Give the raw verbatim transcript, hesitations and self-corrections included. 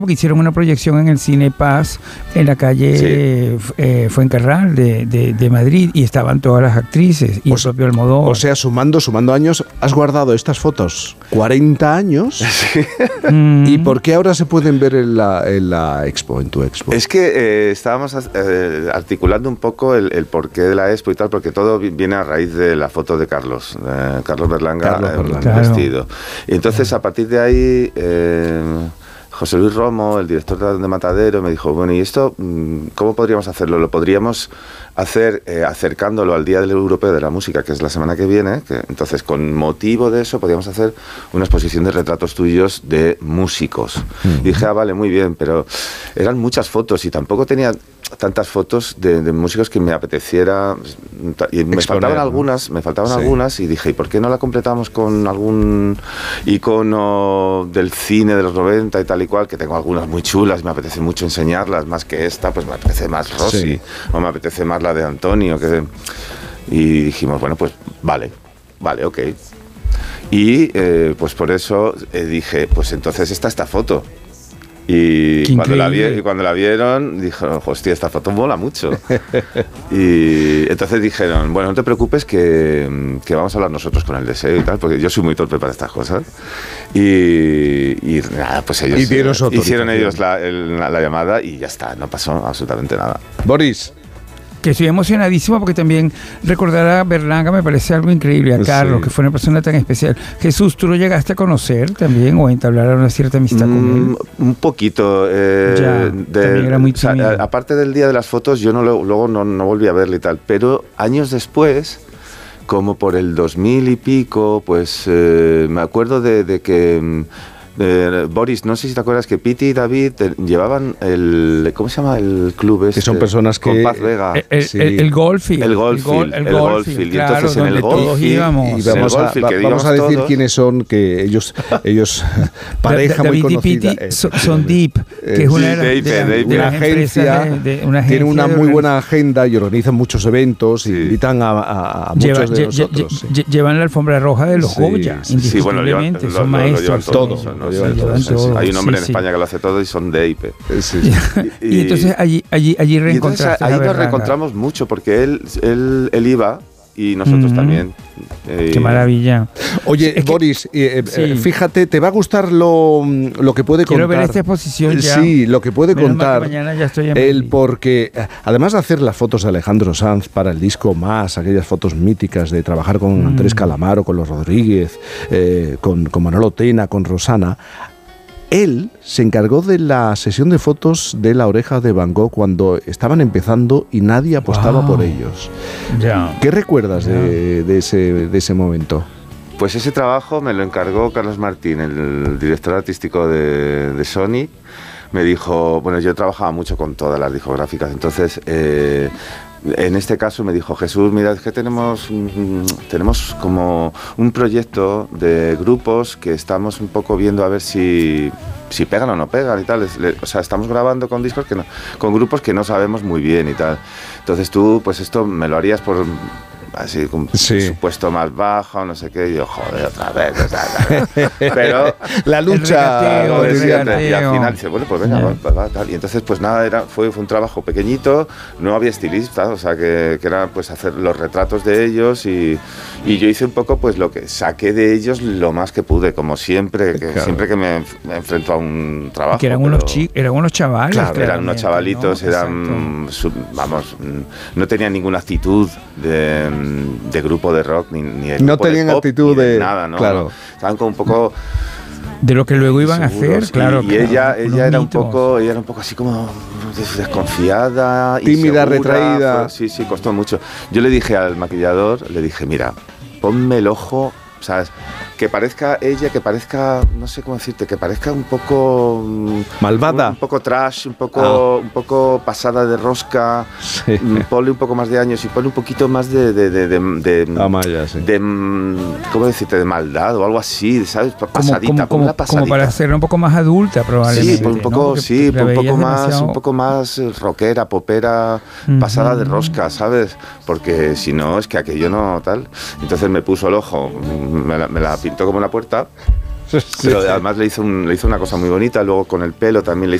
porque hicieron una proyección en el Cine Paz en la calle sí. eh, Fuencarral de, de, de Madrid y estaban todas las actrices y o el propio Almodóvar. O sea, sumando, sumando años, has guardado estas fotos cuarenta años. Sí. Mm. ¿Y por qué ahora se pueden ver en la, en la expo, en tu expo? Es que eh, estábamos eh, articulando un poco el, el porqué de la expo y tal, porque todo viene a raíz de la foto de Carlos, eh, Carlos Berlanga, Carlos Berlanga. Eh, Claro. vestido. Y entonces claro. a partir de ahí... Eh, José Luis Romo, el director de Matadero, me dijo, bueno, ¿y esto cómo podríamos hacerlo? Lo podríamos hacer eh, acercándolo al Día del Europeo de la Música, que es la semana que viene, que, entonces con motivo de eso podríamos hacer una exposición de retratos tuyos de músicos. Uh-huh. Y dije, ah, vale, muy bien, pero eran muchas fotos y tampoco tenía tantas fotos de, de músicos que me apeteciera, y me Exponer, faltaban ¿no? algunas, me faltaban sí. algunas y dije, ¿y por qué no la completamos con algún icono del cine de los noventa y tal y cual, que tengo algunas muy chulas, me apetece mucho enseñarlas, más que esta, pues me apetece más Rossi, sí. o me apetece más la de Antonio, que... y dijimos, bueno, pues vale, vale, ok. Y eh, pues por eso eh, dije, pues entonces está esta foto. Y cuando, la vi, y cuando la vieron, dijeron, hostia, esta foto mola mucho. Y entonces dijeron, bueno, no te preocupes que, que vamos a hablar nosotros con el deseo y tal, porque yo soy muy torpe para estas cosas. Y, y nada, pues ellos eh, hicieron ellos la, el, la, la llamada y ya está, no pasó absolutamente nada. Boris. Que estoy emocionadísimo porque también recordar a Berlanga me parece algo increíble, a Carlos, sí. que fue una persona tan especial. Jesús, ¿tú lo llegaste a conocer también o a entablar una cierta amistad mm, con él? Un poquito. Eh, ya, de, también era muy tímido. O sea, aparte del día de las fotos, yo no lo, luego no, no volví a verle y tal, pero años después, como por el dos mil y pico, pues eh, me acuerdo de, de que... Eh, Boris, no sé si te acuerdas que Piti y David te, llevaban el... ¿Cómo se llama el club este? Que son personas que... Con Paz Vega. El, el, sí. el, el Goldfield. El Goldfield. El, el Goldfield. Claro, y entonces en el Goldfield... Y vamos, a, va, vamos a decir todos. quiénes son, que ellos... ellos pareja David muy conocida. David y Piti son, son Deep, que es una, sí, de, de, de, de una, agencia, de, de una agencia. Tienen una muy buena agenda y organizan muchos eventos sí. y invitan a, a, a Lleva, muchos de lle, nosotros. Lle, sí. Llevan la alfombra roja de los sí, Goya, sí, sí, bueno, llevan, son lo, maestros. Todo, todo, ¿no? Llevan todo, sí, sí. Hay un hombre sí, en España sí. que lo hace todo y son de I P. Sí, sí. Y, y entonces allí, allí, allí reencontraste. Ahí nos reencontramos mucho porque él, él, él iba y nosotros mm-hmm. también. Eh, Qué maravilla. Oye, es Boris, que, eh, sí. fíjate, te va a gustar lo, lo que puede Quiero contar. Quiero ver esta exposición ya. Sí, lo que puede Menos contar. Que mañana ya estoy en él, Madrid. Porque además de hacer las fotos de Alejandro Sanz para el disco Más, aquellas fotos míticas de trabajar con mm. Andrés Calamaro, con los Rodríguez, eh, con, con Manolo Tena, con Rosana. Él se encargó de la sesión de fotos de La Oreja de Van Gogh cuando estaban empezando y nadie apostaba wow. por ellos. Ya. ¿Qué recuerdas ya. de, de, ese, de ese momento? Pues ese trabajo me lo encargó Carlos Martín, el director artístico de, de Sony. Me dijo, bueno, yo trabajaba mucho con todas las discográficas, entonces... Eh, en este caso me dijo, Jesús, mira, es que tenemos, tenemos como un proyecto de grupos que estamos un poco viendo a ver si, si pegan o no pegan y tal. O sea, estamos grabando con discos que no, con grupos que no sabemos muy bien y tal. Entonces tú, pues esto me lo harías por... así con sí. supuesto más bajo, no sé qué, y yo, joder, otra vez, o sea, pero la lucha, regateo, el regateo. Y al final dice, bueno, pues venga, yeah. va, va, tal. Y entonces, pues nada, era, fue, fue un trabajo pequeñito, no había estilista, o sea, que, que era pues hacer los retratos de ellos y, y yo hice un poco, pues lo que saqué de ellos lo más que pude, como siempre, que claro. siempre que me, me enfrento a un trabajo. Que eran, pero, unos, chi- eran unos chavales. Claro, eran unos chavalitos, ¿no? eran, sub, vamos, no tenían ninguna actitud de... de grupo de rock ni, ni de no tenían de pop, actitud de, de nada, ¿no? Claro. No, estaban como un poco de lo que luego iban seguros, a hacer, claro. Y, claro, y ella, ella era mitos. un poco, ella era un poco así como desconfiada, tímida, insegura, retraída. Fue, sí, sí, costó mucho. Yo le dije al maquillador, le dije, mira, ponme el ojo, ¿sabes? Que parezca ella, que parezca, no sé cómo decirte, que parezca un poco... malvada. Un, un poco trash, un poco, ah. un poco pasada de rosca, sí. ponle un poco más de años y ponle un poquito más de... de, de, de, de, Amaya, sí. de ¿cómo decirte? De maldad o algo así, ¿sabes? Pasadita, como, como, una pasadita. Como para hacerla un poco más adulta, probablemente. Sí, un poco, ¿no? sí, un poco más, demasiado... un poco más rockera, popera, uh-huh. pasada de rosca, ¿sabes? Porque si no, es que aquello no tal. Entonces me puso el ojo, me la, me la pintó como una puerta. Pero además le hizo, un, le hizo una cosa muy bonita, luego con el pelo también le